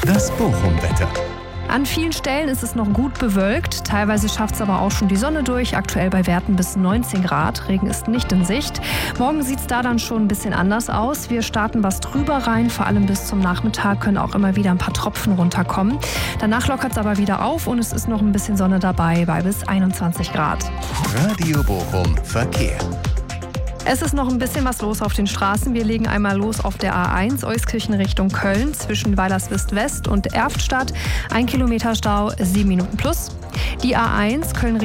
Das Bochum-Wetter. An vielen Stellen ist es noch gut bewölkt. Teilweise schafft es aber auch schon die Sonne durch. Aktuell bei Werten bis 19 Grad. Regen ist nicht in Sicht. Morgen sieht es da dann schon ein bisschen anders aus. Wir starten was drüber rein. Vor allem bis zum Nachmittag können auch immer wieder ein paar Tropfen runterkommen. Danach lockert es aber wieder auf und es ist noch ein bisschen Sonne dabei bei bis 21 Grad. Radio Bochum Verkehr. Es ist noch ein bisschen was los auf den Straßen. Wir legen einmal los auf der A1 Euskirchen Richtung Köln zwischen Weilerswist West und Erftstadt. 1 Kilometer Stau, 7 Minuten plus. Die A1 Köln